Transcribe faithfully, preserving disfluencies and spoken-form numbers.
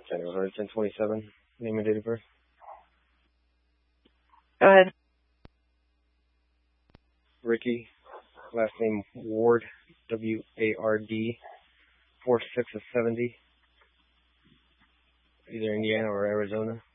January ten twenty-seven. Name and date of birth. Go ahead. Ricky. Last name Ward. W A R D. four six of seventy. Either Indiana or Arizona.